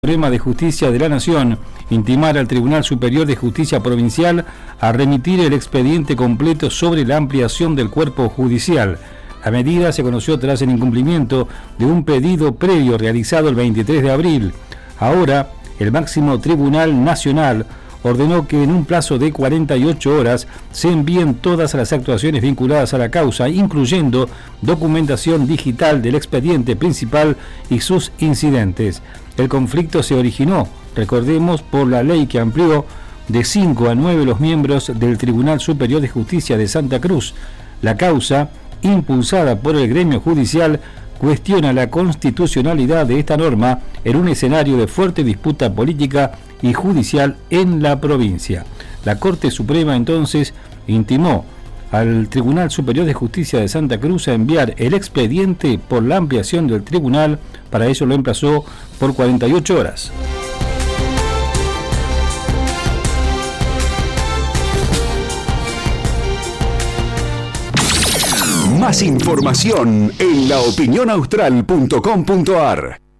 Suprema de Justicia de la Nación intimar al Tribunal Superior de Justicia Provincial a remitir el expediente completo sobre la ampliación del cuerpo judicial. La medida se conoció tras el incumplimiento de un pedido previo realizado el 23 de abril. Ahora, el máximo Tribunal Nacional ordenó que en un plazo de 48 horas se envíen todas las actuaciones vinculadas a la causa, incluyendo documentación digital del expediente principal y sus incidentes. El conflicto se originó, recordemos, por la ley que amplió de 5 a 9 los miembros del Tribunal Superior de Justicia de Santa Cruz. La causa, impulsada por el gremio judicial, cuestiona la constitucionalidad de esta norma en un escenario de fuerte disputa política y judicial en la provincia. La Corte Suprema entonces intimó al Tribunal Superior de Justicia de Santa Cruz a enviar el expediente por la ampliación del tribunal. Para ello lo emplazó por 48 horas. Más información en laopinionaustral.com.ar.